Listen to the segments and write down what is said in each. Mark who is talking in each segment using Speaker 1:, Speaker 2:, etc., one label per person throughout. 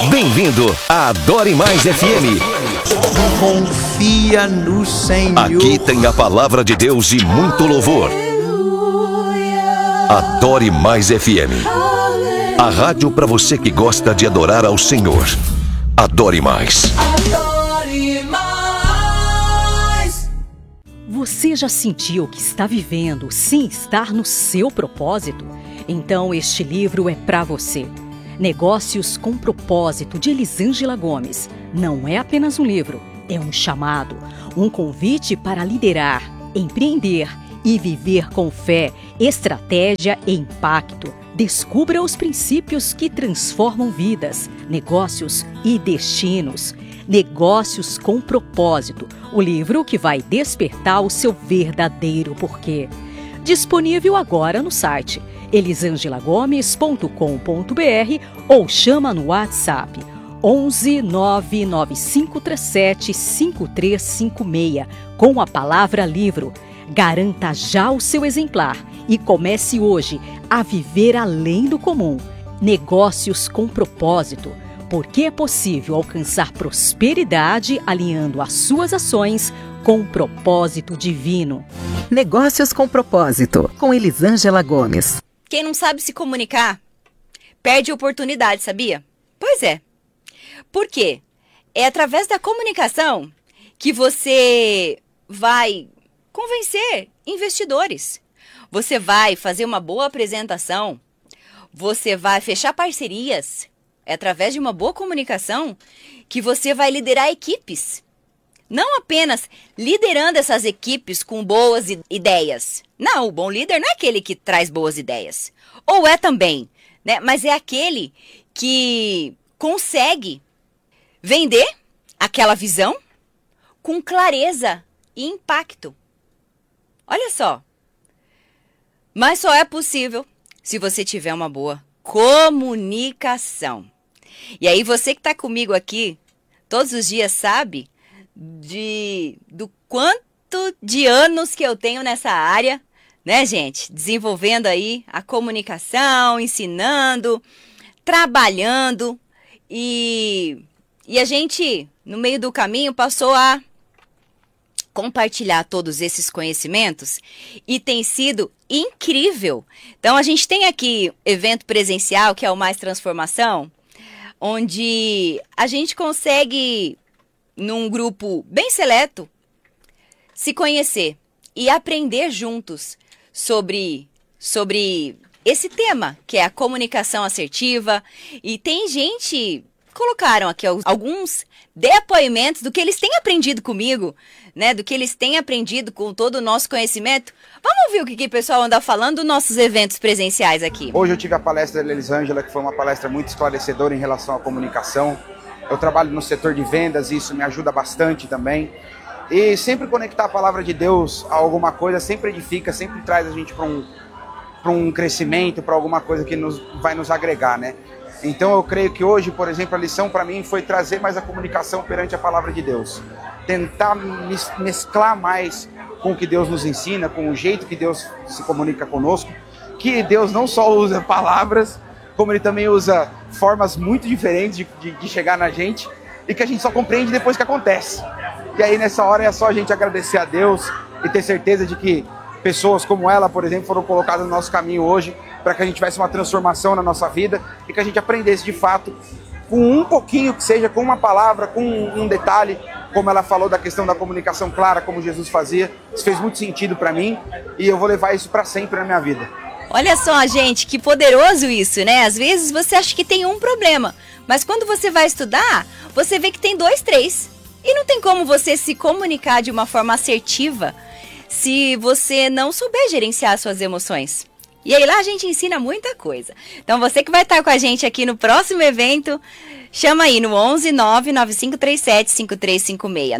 Speaker 1: Bem-vindo a Adore Mais FM.
Speaker 2: Confia no Senhor.
Speaker 1: Aqui tem a palavra de Deus e muito louvor. Adore Mais FM. A rádio para você que gosta de adorar ao Senhor. Adore Mais.
Speaker 3: Adore Mais.
Speaker 4: Você já sentiu que está vivendo sem estar no seu propósito? Então este livro é para você. Negócios com Propósito, de Elisângela Gomes. Não é apenas um livro, é um chamado, um convite para liderar, empreender e viver com fé, estratégia e impacto. Descubra os princípios que transformam vidas, negócios e destinos. Negócios com Propósito, o livro que vai despertar o seu verdadeiro porquê. Disponível agora no site elisangelagomes.com.br ou chama no WhatsApp 11 99537 5356 com a palavra livro. Garanta já o seu exemplar e comece hoje a viver além do comum. Negócios com Propósito, porque é possível alcançar prosperidade alinhando as suas ações com o propósito divino.
Speaker 5: Negócios com Propósito, com Elisângela Gomes.
Speaker 6: Quem não sabe se comunicar, perde oportunidade, sabia? Pois é. Por quê? É através da comunicação que você vai convencer investidores. Você vai fazer uma boa apresentação. Você vai fechar parcerias. É através de uma boa comunicação que você vai liderar equipes. Não apenas liderando essas equipes com boas ideias. Não, o bom líder não é aquele que traz boas ideias. Ou é também, né? Mas é aquele que consegue vender aquela visão com clareza e impacto. Olha só. Mas só é possível se você tiver uma boa comunicação. E aí você que está comigo aqui todos os dias sabe do quanto de anos que eu tenho nessa área, né, gente? Desenvolvendo aí a comunicação, ensinando, trabalhando e a gente, no meio do caminho, passou a compartilhar todos esses conhecimentos e tem sido incrível. Então, a gente tem aqui evento presencial, que é o Mais Transformação, onde a gente consegue, num grupo bem seleto, se conhecer e aprender juntos sobre esse tema, que é a comunicação assertiva. E tem gente, colocaram aqui alguns depoimentos do que eles têm aprendido comigo, né? Do que eles têm aprendido com todo o nosso conhecimento. Vamos ouvir o que o pessoal anda falando dos nossos eventos presenciais aqui.
Speaker 7: Hoje eu tive a palestra da Elisângela, que foi uma palestra muito esclarecedora em relação à comunicação. Eu trabalho no setor de vendas e isso me ajuda bastante também. E sempre conectar a palavra de Deus a alguma coisa sempre edifica, sempre traz a gente para um crescimento, para alguma coisa que vai nos agregar, né? Então eu creio que hoje, por exemplo, a lição para mim foi trazer mais a comunicação perante a palavra de Deus. Tentar mesclar mais com o que Deus nos ensina, com o jeito que Deus se comunica conosco. Que Deus não só usa palavras, como Ele também usa formas muito diferentes de chegar na gente e que a gente só compreende depois que acontece. E aí nessa hora é só a gente agradecer a Deus e ter certeza de que pessoas como ela, por exemplo, foram colocadas no nosso caminho hoje para que a gente tivesse uma transformação na nossa vida e que a gente aprendesse de fato, com um pouquinho que seja, com uma palavra, com um detalhe, como ela falou da questão da comunicação clara, como Jesus fazia. Isso fez muito sentido para mim e eu vou levar isso para sempre na minha vida.
Speaker 6: Olha só, gente, que poderoso isso, né? Às vezes você acha que tem um problema, mas quando você vai estudar, você vê que tem 2, 3. E não tem como você se comunicar de uma forma assertiva se você não souber gerenciar suas emoções. E aí lá a gente ensina muita coisa. Então você que vai estar com a gente aqui no próximo evento, chama aí no 11 99537 5356.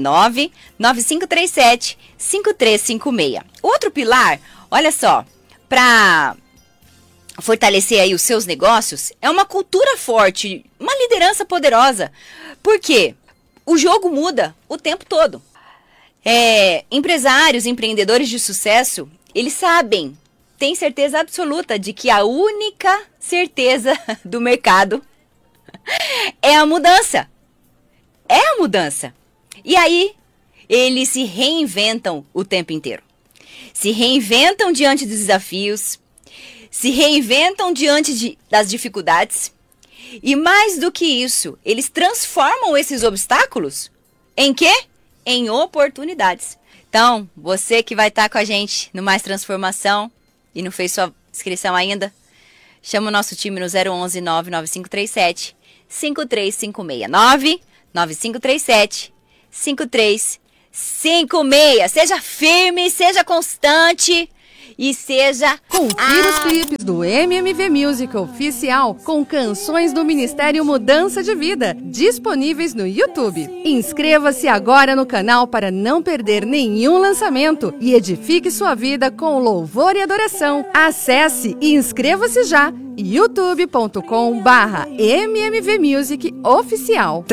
Speaker 6: 99537 5356. Outro pilar, olha só, para fortalecer aí os seus negócios, é uma cultura forte, uma liderança poderosa. Por quê? O jogo muda o tempo todo. Empresários, empreendedores de sucesso, eles sabem, têm certeza absoluta de que a única certeza do mercado É a mudança. É a mudança. E aí, eles se reinventam o tempo inteiro. Se reinventam diante dos desafios, se reinventam diante das dificuldades. E mais do que isso, eles transformam esses obstáculos em quê? Em oportunidades. Então, você que vai estar com a gente no Mais Transformação e não fez sua inscrição ainda, chama o nosso time no 011 99537 5356 99537 5356. Seja firme, seja constante e seja...
Speaker 2: Confira os clipes do MMV Music Oficial com canções do Ministério Mudança de Vida, disponíveis no YouTube. Inscreva-se agora no canal para não perder nenhum lançamento e edifique sua vida com louvor e adoração. Acesse e inscreva-se já, youtube.com/MMV Music Oficial.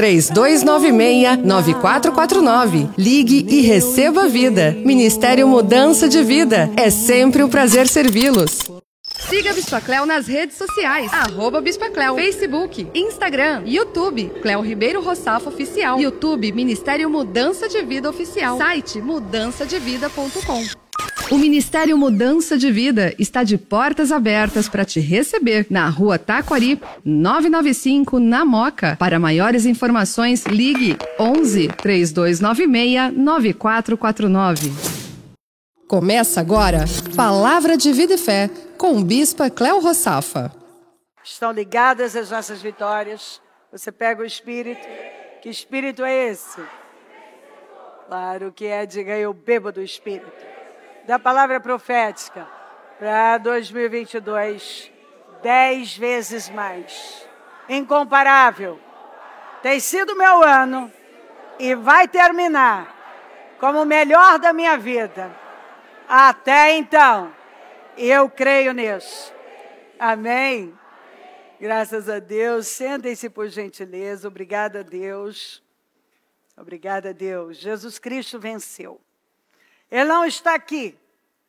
Speaker 2: 3296-9449. Ligue e receba vida. Ministério Mudança de Vida. É sempre um prazer servi-los. Siga a Bispa Cleo nas redes sociais. @Bispa Cleo. Facebook, Instagram, YouTube, Cleo Ribeiro Roçafo Oficial. YouTube, Ministério Mudança de Vida Oficial. Site, mudançadevida.com. O Ministério Mudança de Vida está de portas abertas para te receber na Rua Taquari, 995, na Moca. Para maiores informações, ligue 11 3296 9449. Começa agora Palavra de Vida e Fé com Bispa Cleo Roçafa.
Speaker 8: Estão ligadas as nossas vitórias. Você pega o Espírito. Que Espírito é esse? Claro que é, diga eu bebo do Espírito. Da palavra profética para 2022, 10 vezes mais. Incomparável. Tem sido meu ano e vai terminar como o melhor da minha vida. Até então, eu creio nisso. Amém? Graças a Deus. Sentem-se por gentileza. Obrigada a Deus. Obrigada a Deus. Jesus Cristo venceu. Ele não está aqui.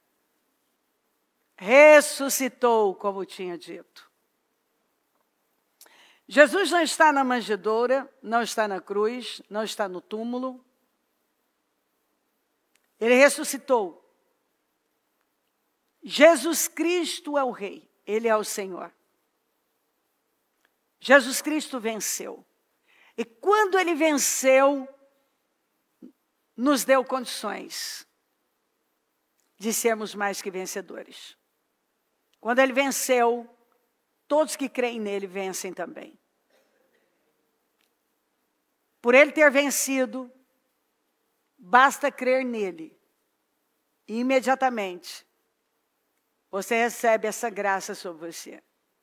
Speaker 8: Ressuscitou, como tinha dito. Jesus não está na manjedoura, não está na cruz, não está no túmulo. Ele ressuscitou. Jesus Cristo é o Rei, Ele é o Senhor. Jesus Cristo venceu. E quando Ele venceu, nos deu condições de sermos mais que vencedores. Quando Ele venceu, todos que creem nele vencem também. Por Ele ter vencido, basta crer nele. E imediatamente, você recebe essa graça sobre você.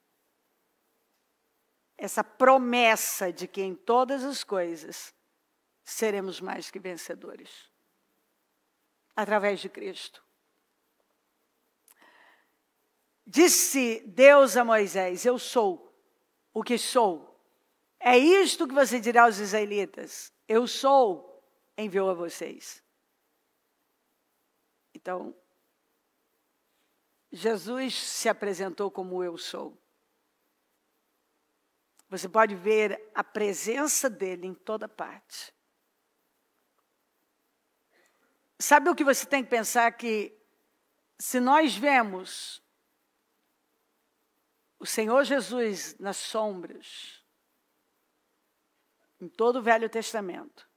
Speaker 8: Essa promessa de que em todas as coisas seremos mais que vencedores. Através de Cristo. Disse Deus a Moisés: eu sou o que sou. É isto que você dirá aos israelitas. Eu sou, enviou a vocês. Então, Jesus se apresentou como eu sou. Você pode ver a presença dele em toda parte. Sabe o que você tem que pensar? Que se nós vemos o Senhor Jesus nas sombras, em todo o Velho Testamento,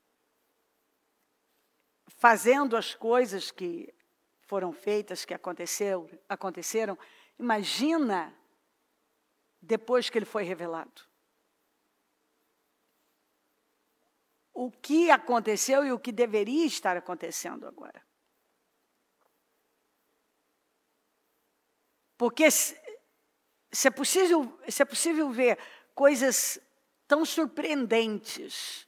Speaker 8: fazendo as coisas que foram feitas, que aconteceram, imagina depois que ele foi revelado. O que aconteceu e o que deveria estar acontecendo agora. Porque se é possível ver coisas tão surpreendentes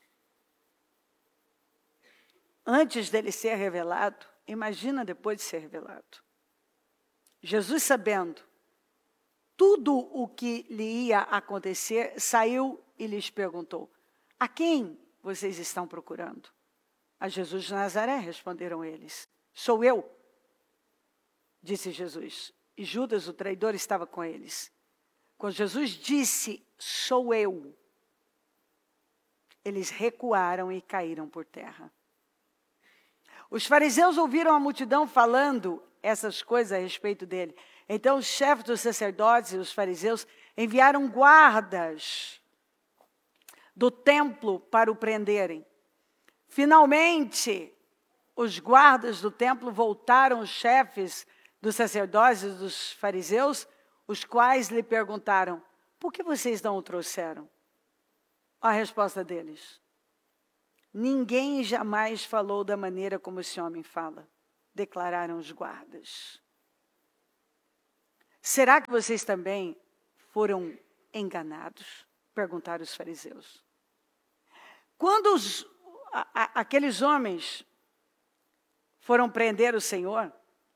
Speaker 8: antes dele ser revelado, imagina depois de ser revelado. Jesus, sabendo tudo o que lhe ia acontecer, saiu e lhes perguntou: a quem vocês estão procurando? A Jesus de Nazaré, responderam eles. Sou eu, disse Jesus. E Judas, o traidor, estava com eles. quando Jesus disse, sou eu, eles recuaram e caíram por terra. Os fariseus ouviram a multidão falando essas coisas a respeito dele. Então os chefes dos sacerdotes e os fariseus enviaram guardas do templo para o prenderem. Finalmente, os guardas do templo voltaram, os chefes dos sacerdotes e dos fariseus, os quais lhe perguntaram, por que vocês não o trouxeram? A resposta deles, ninguém jamais falou da maneira como esse homem fala, declararam os guardas. Será que vocês também foram enganados? Perguntaram os fariseus. Quando aqueles homens foram prender o Senhor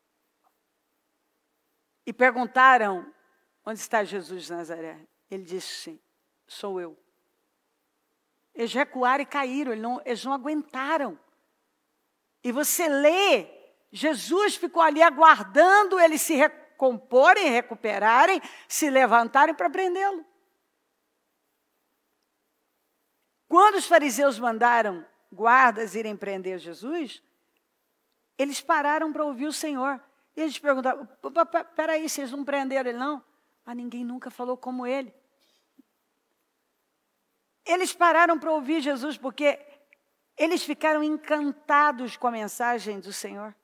Speaker 8: e perguntaram, onde está Jesus de Nazaré? Ele disse, sou eu. Eles recuaram e caíram, eles não aguentaram. E você lê, Jesus ficou ali aguardando eles se recomporem, recuperarem, se levantarem para prendê-lo. Quando os fariseus mandaram guardas irem prender Jesus, eles pararam para ouvir o Senhor. E eles perguntaram, peraí, vocês não prenderam ele não? Ah, ninguém nunca falou como ele. Eles pararam para ouvir Jesus porque eles ficaram encantados com a mensagem do Senhor.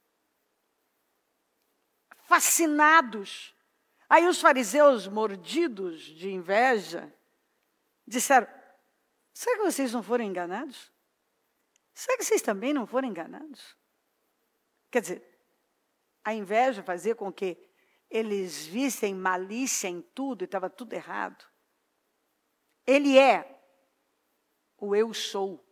Speaker 8: Fascinados. Aí os fariseus, mordidos de inveja, disseram, será que vocês não foram enganados? Será que vocês também não foram enganados? Quer dizer, a inveja fazia com que eles vissem malícia em tudo e estava tudo errado. Ele é o eu sou.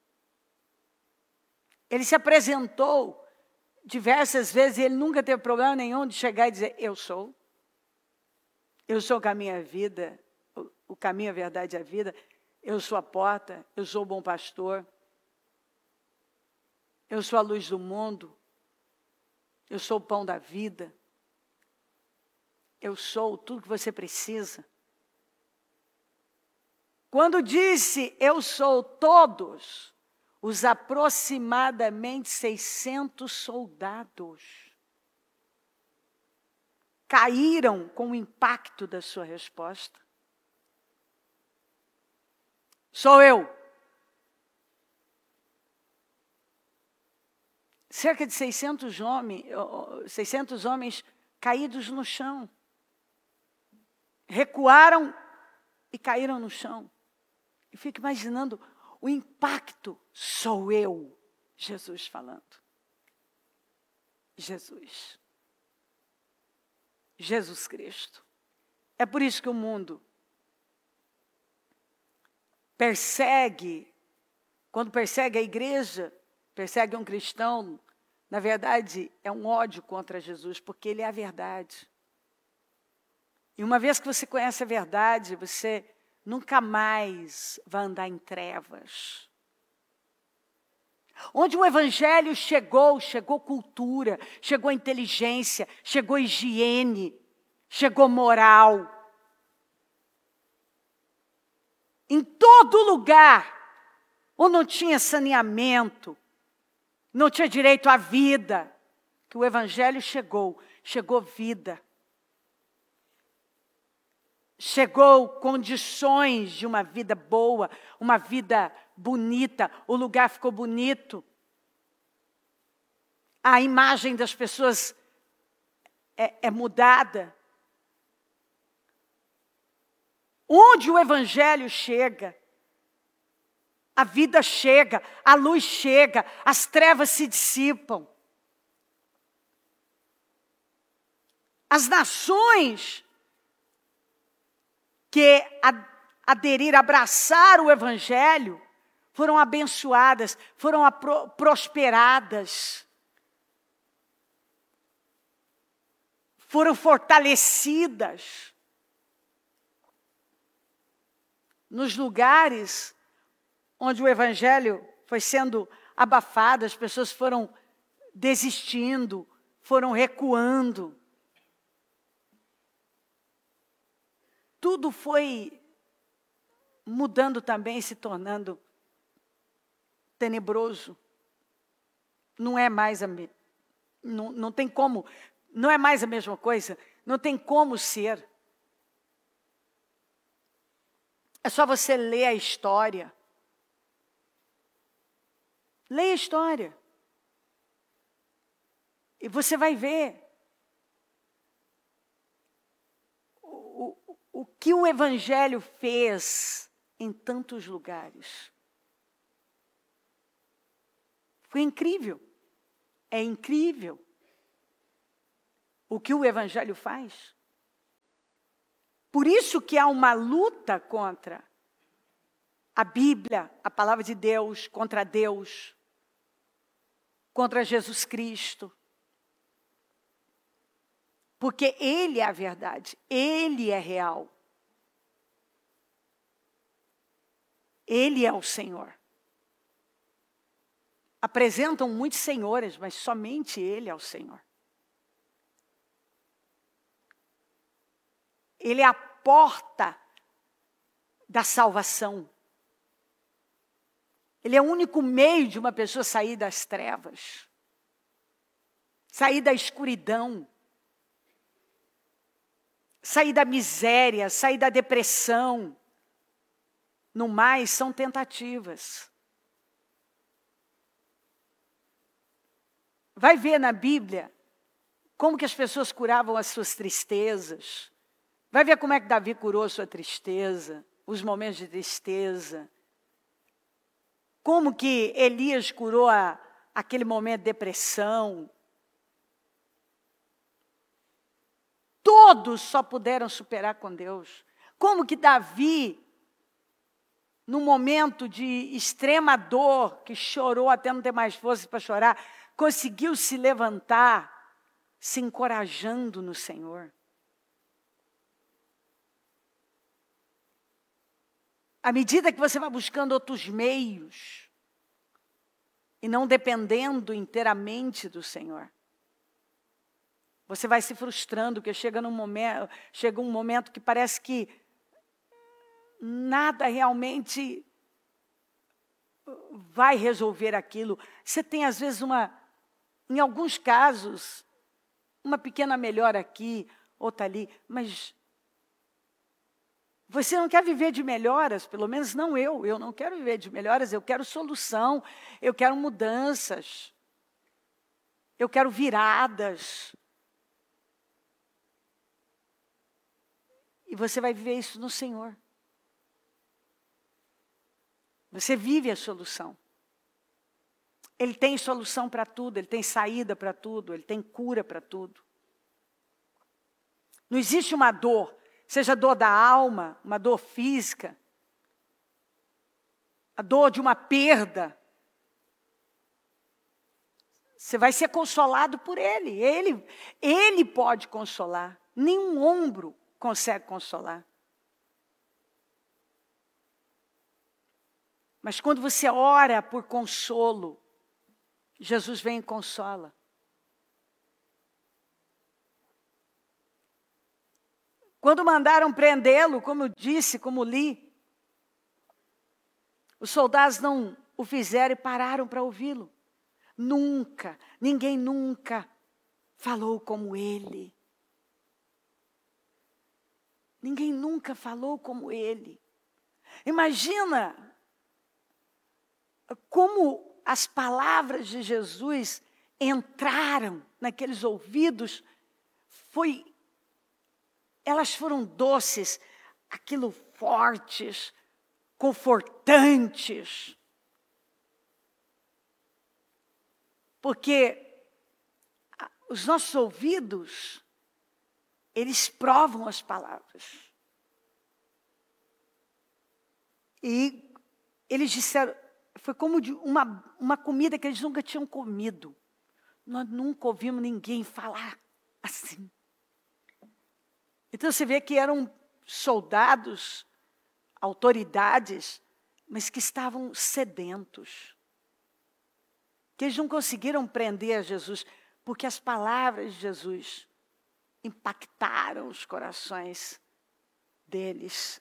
Speaker 8: Ele se apresentou diversas vezes e ele nunca teve problema nenhum de chegar e dizer, eu sou. Eu sou o caminho à vida, o caminho, a verdade e a vida. Eu sou a porta, eu sou o bom pastor. Eu sou a luz do mundo. Eu sou o pão da vida. Eu sou tudo que você precisa. Quando disse, eu sou todos, os aproximadamente 600 soldados caíram com o impacto da sua resposta. Sou eu. Cerca de 600 homens caídos no chão. Recuaram e caíram no chão. Eu fico imaginando o impacto. Sou eu, Jesus falando. Jesus. Jesus Cristo. É por isso que o mundo persegue, quando persegue a igreja, persegue um cristão, na verdade é um ódio contra Jesus, porque ele é a verdade. E uma vez que você conhece a verdade, você nunca mais vai andar em trevas. Onde o evangelho chegou cultura, chegou inteligência, chegou higiene, chegou moral. Em todo lugar, onde não tinha saneamento, não tinha direito à vida, que o evangelho chegou vida. Chegou condições de uma vida boa, uma vida bonita, o lugar ficou bonito. A imagem das pessoas é mudada. Onde o evangelho chega, a vida chega, a luz chega, as trevas se dissipam. As nações que aderiram, abraçaram o evangelho, foram abençoadas, foram prosperadas, foram fortalecidas. Nos lugares onde o evangelho foi sendo abafado, as pessoas foram desistindo, foram recuando. tudo foi mudando também, se tornando tenebroso. Não é mais não tem como, não é mais a mesma coisa, não tem como ser. É só você ler a história. Leia a história. E você vai ver o que o Evangelho fez em tantos lugares. Foi incrível. É incrível o que o Evangelho faz. Por isso que há uma luta contra a Bíblia, a palavra de Deus, contra Deus, contra Jesus Cristo. Porque Ele é a verdade, Ele é real. Ele é o Senhor. Apresentam muitos senhores, mas somente Ele é o Senhor. Ele é a porta da salvação. Ele é o único meio de uma pessoa sair das trevas, sair da escuridão, sair da miséria, sair da depressão. No mais, são tentativas. Vai ver na Bíblia como que as pessoas curavam as suas tristezas. Vai ver como é que Davi curou a sua tristeza, os momentos de tristeza. Como que Elias curou aquele momento de depressão. Todos só puderam superar com Deus. Como que Davi, num momento de extrema dor, que chorou até não ter mais força para chorar, conseguiu se levantar, se encorajando no Senhor. À medida que você vai buscando outros meios, e não dependendo inteiramente do Senhor, você vai se frustrando, porque chega um momento que parece que nada realmente vai resolver aquilo. Você tem, às vezes, em alguns casos, uma pequena melhora aqui, outra ali, mas você não quer viver de melhoras, pelo menos não eu. Eu não quero viver de melhoras, eu quero solução, eu quero mudanças, eu quero viradas. E você vai viver isso no Senhor. Você vive a solução. Ele tem solução para tudo, Ele tem saída para tudo, Ele tem cura para tudo. Não existe uma dor, seja dor da alma, uma dor física, a dor de uma perda. Você vai ser consolado por Ele. Ele pode consolar. Nenhum ombro consegue consolar. Mas quando você ora por consolo, Jesus vem e consola. Quando mandaram prendê-lo, como eu disse, como li, os soldados não o fizeram e pararam para ouvi-lo. Ninguém nunca falou como ele. Ninguém nunca falou como ele. Imagina como as palavras de Jesus entraram naqueles ouvidos, elas foram doces, aquilo fortes, confortantes. Porque os nossos ouvidos, eles provam as palavras. E eles disseram, foi como de uma comida que eles nunca tinham comido. Nós nunca ouvimos ninguém falar assim. Então você vê que eram soldados, autoridades, mas que estavam sedentos. Que eles não conseguiram prender a Jesus, porque as palavras de Jesus impactaram os corações deles.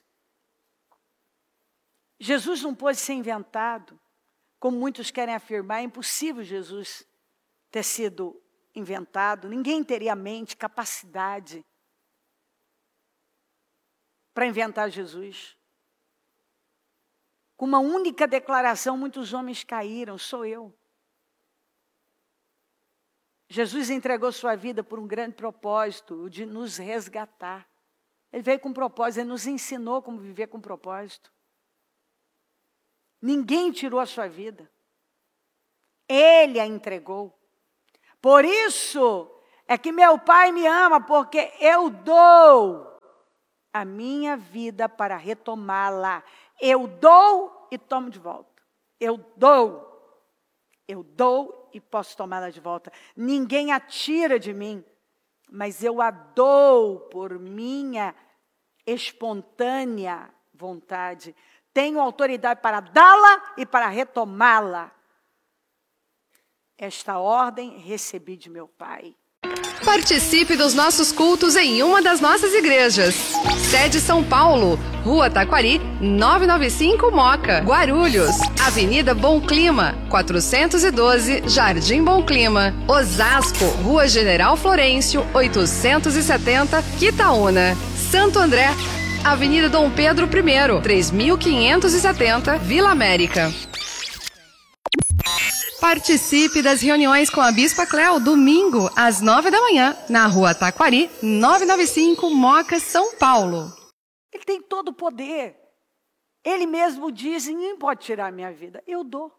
Speaker 8: Jesus não pôde ser inventado, como muitos querem afirmar. É impossível Jesus ter sido inventado. Ninguém teria mente, capacidade para inventar Jesus. Com uma única declaração, muitos homens caíram, sou eu. Jesus entregou sua vida por um grande propósito, o de nos resgatar. Ele veio com propósito, ele nos ensinou como viver com propósito. Ninguém tirou a sua vida. Ele a entregou. Por isso é que meu Pai me ama, porque eu dou a minha vida para retomá-la. Eu dou e tomo de volta. Eu dou e posso tomá-la de volta. Ninguém a tira de mim, mas eu a dou por minha espontânea vontade. Tenho autoridade para dá-la e para retomá-la. Esta ordem recebi de meu Pai.
Speaker 2: Participe dos nossos cultos em uma das nossas igrejas. Sede São Paulo, Rua Taquari, 995 Moca, Guarulhos, Avenida Bom Clima, 412, Jardim Bom Clima, Osasco, Rua General Florencio, 870, Quitaúna, Santo André, Avenida Dom Pedro I, 3570, Vila América. Participe das reuniões com a Bispa Cléo, domingo, às 9 da manhã, na Rua Taquari, 995, Moca, São Paulo.
Speaker 8: Ele tem todo o poder. Ele mesmo diz, ninguém pode tirar a minha vida. Eu dou.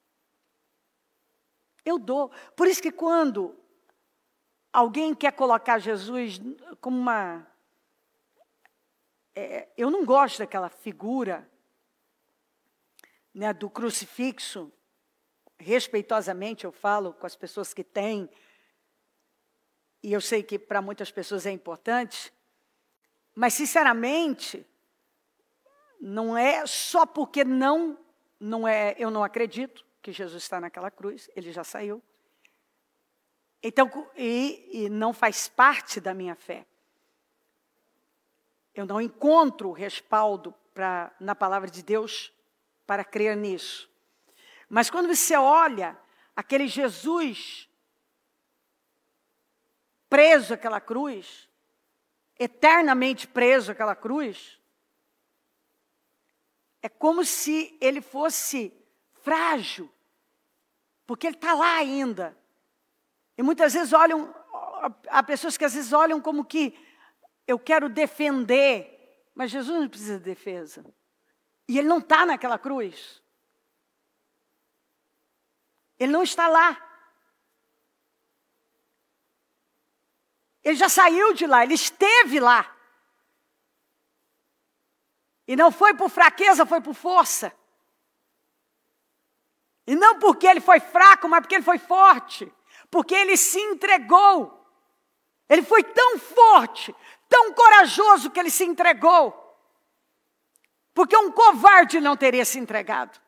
Speaker 8: Eu dou. Por isso que quando alguém quer colocar Jesus como uma... eu não gosto daquela figura, né, do crucifixo. Respeitosamente eu falo com as pessoas que têm, e eu sei que para muitas pessoas é importante, mas sinceramente, não é só porque eu não acredito que Jesus está naquela cruz, ele já saiu. Então, e não faz parte da minha fé. Eu não encontro respaldo na palavra de Deus para crer nisso. Mas quando você olha aquele Jesus preso àquela cruz, eternamente preso àquela cruz, é como se ele fosse frágil, porque ele está lá ainda. E muitas vezes há pessoas que às vezes olham como que eu quero defender, mas Jesus não precisa de defesa. E ele não está naquela cruz. Ele não está lá. Ele já saiu de lá, ele esteve lá. E não foi por fraqueza, foi por força. E não porque ele foi fraco, mas porque ele foi forte. Porque ele se entregou. Ele foi tão forte, tão corajoso que ele se entregou. Porque um covarde não teria se entregado.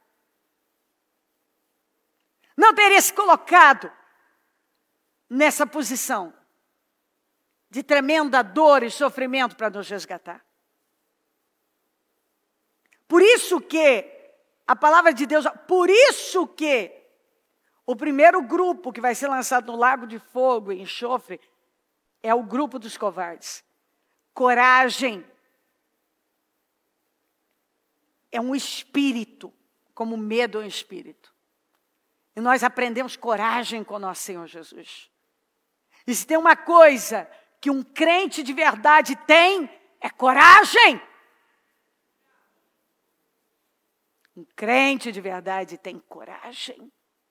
Speaker 8: Não teria se colocado nessa posição de tremenda dor e sofrimento para nos resgatar. Por isso que a palavra de Deus, por isso que o primeiro grupo que vai ser lançado no lago de fogo e enxofre é o grupo dos covardes. Coragem é um espírito, como medo é um espírito. E nós aprendemos coragem com o nosso Senhor Jesus. E se tem uma coisa que um crente de verdade tem, é coragem. Um crente de verdade tem coragem.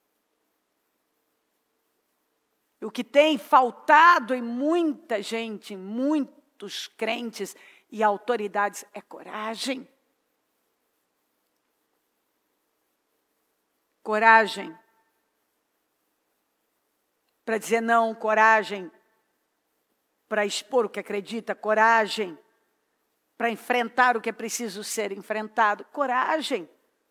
Speaker 8: O que tem faltado em muita gente, em muitos crentes e autoridades, é coragem. Coragem. Para dizer não, coragem para expor o que acredita, coragem para enfrentar o que é preciso ser enfrentado, coragem.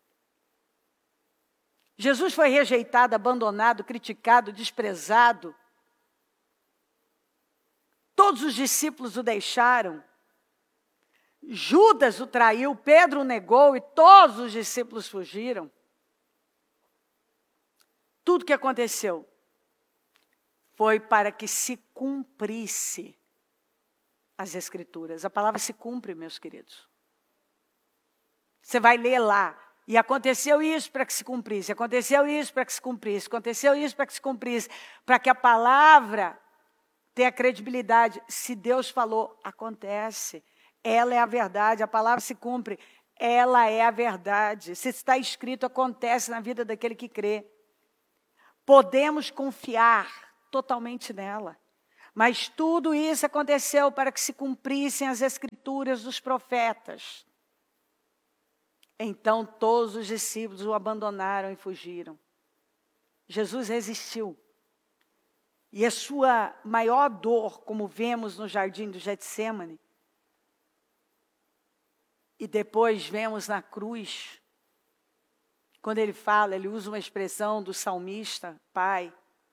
Speaker 8: Jesus foi rejeitado, abandonado, criticado, desprezado. Todos os discípulos o deixaram. Judas o traiu, Pedro o negou e todos os discípulos fugiram. Tudo que aconteceu foi para que se cumprisse as Escrituras. A palavra se cumpre, meus queridos. Você vai ler lá. E aconteceu isso para que se cumprisse. Aconteceu isso para que se cumprisse. Aconteceu isso para que se cumprisse. Para que a palavra tenha credibilidade. Se Deus falou, acontece. Ela é a verdade. A palavra se cumpre. Ela é a verdade. Se está escrito, acontece na vida daquele que crê. Podemos confiar totalmente nela. Mas tudo isso aconteceu para que se cumprissem as Escrituras dos profetas. Então todos os discípulos o abandonaram e fugiram. Jesus resistiu. E a sua maior dor, como vemos no jardim do Getsêmani, e depois vemos na cruz, quando ele fala, ele usa uma expressão do salmista: Pai,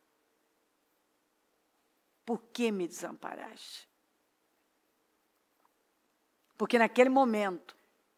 Speaker 8: por que me desamparaste? Porque naquele momento,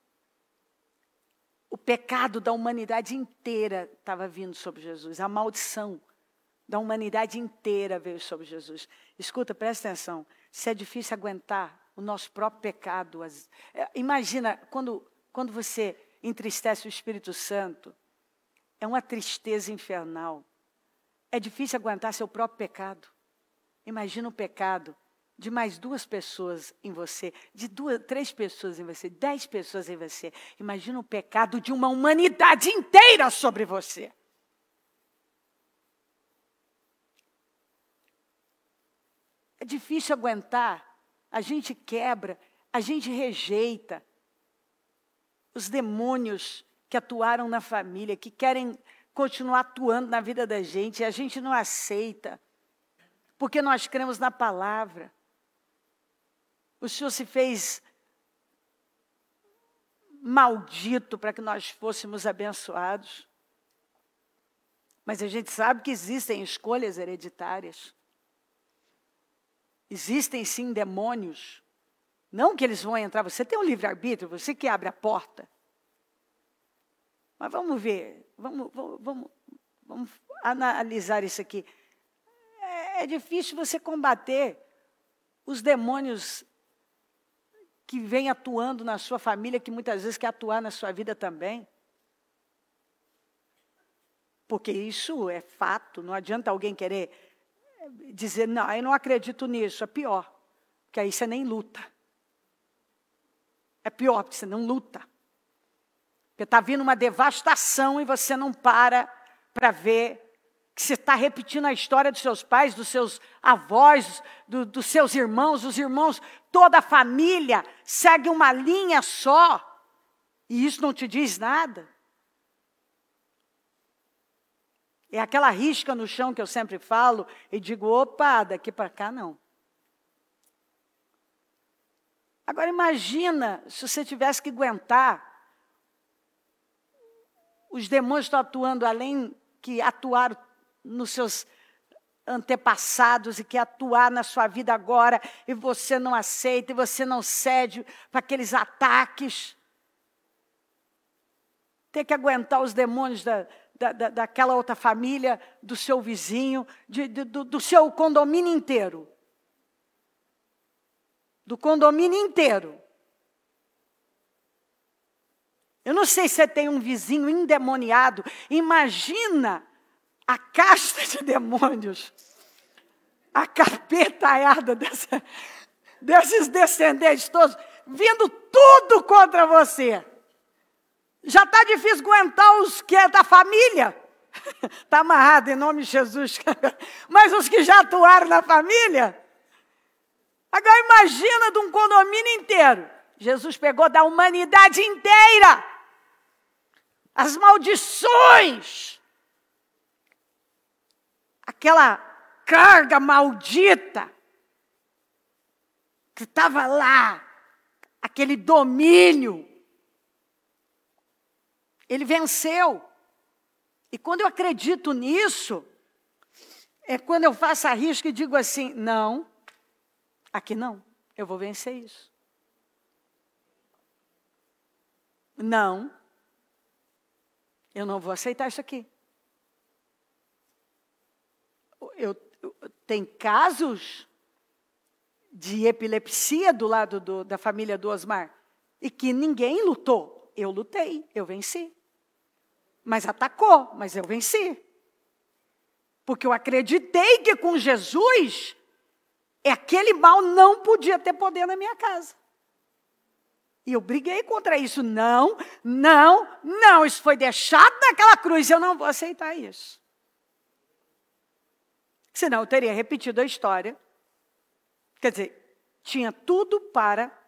Speaker 8: o pecado da humanidade inteira estava vindo sobre Jesus. A maldição da humanidade inteira veio sobre Jesus. Escuta, presta atenção. Se é difícil aguentar o nosso próprio pecado. Imagina, quando você entristece o Espírito Santo, é uma tristeza infernal. É difícil aguentar seu próprio pecado. Imagina o pecado de mais 2 pessoas em você, de 3 pessoas em você, 10 pessoas em você. Imagina o pecado de uma humanidade inteira sobre você. É difícil aguentar. A gente quebra, a gente rejeita os demônios que atuaram na família, que querem continuar atuando na vida da gente, e a gente não aceita, porque nós cremos na palavra. O Senhor se fez maldito para que nós fôssemos abençoados. Mas a gente sabe que existem escolhas hereditárias. Existem sim demônios. Não que eles vão entrar, você tem um livre-arbítrio, você que abre a porta. Mas vamos ver, vamos analisar isso aqui. É difícil você combater os demônios que vêm atuando na sua família, que muitas vezes quer atuar na sua vida também. Porque isso é fato, não adianta alguém querer dizer, não, eu não acredito nisso, é pior. Porque aí você nem luta. É pior, porque você não luta. Porque está vindo uma devastação e você não para ver que você está repetindo a história dos seus pais, dos seus avós, dos seus irmãos, os irmãos, toda a família segue uma linha só. E isso não te diz nada. É aquela risca no chão que eu sempre falo e digo, opa, daqui para cá não. Agora imagina se você tivesse que aguentar. Os demônios estão atuando além que atuaram nos seus antepassados e que atuar na sua vida agora e você não aceita e você não cede para aqueles ataques. Ter que aguentar os demônios daquela outra família, do seu vizinho, do seu condomínio inteiro. Do condomínio inteiro. Eu não sei se você tem um vizinho endemoniado. Imagina a casta de demônios, a capetaiada desses descendentes todos, vindo tudo contra você. Já está difícil aguentar os que é da família. Está amarrado em nome de Jesus. Mas os que já atuaram na família. Agora imagina de um condomínio inteiro. Jesus pegou da humanidade inteira. As maldições. Aquela carga maldita. Que estava lá. Aquele domínio. Ele venceu. E quando eu acredito nisso, é quando eu faço a risca e digo assim, não, aqui não, eu vou vencer isso. Não. Eu não vou aceitar isso aqui. Tem casos de epilepsia do lado da família do Osmar. E que ninguém lutou. Eu lutei, eu venci. Mas atacou, mas eu venci. Porque eu acreditei que com Jesus, aquele mal não podia ter poder na minha casa. E eu briguei contra isso. Não, não, não. Isso foi deixado naquela cruz. Eu não vou aceitar isso. Senão eu teria repetido a história. Quer dizer, tinha tudo para